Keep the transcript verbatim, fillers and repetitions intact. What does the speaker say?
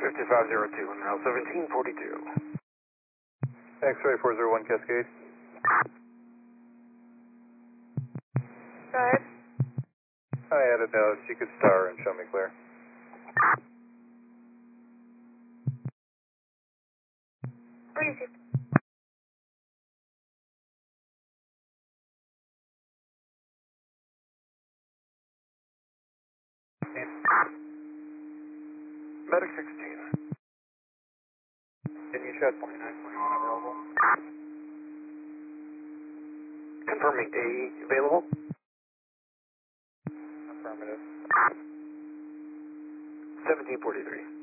fifty-five oh two, now seventeen forty-two. X-ray four zero one Cascade. Go ahead. I added notes. You could star and show me clear. What do you see? Medic sixteen. Can you shut twenty-nine twenty-one available? Confirming A E available. Affirmative. seventeen forty-three.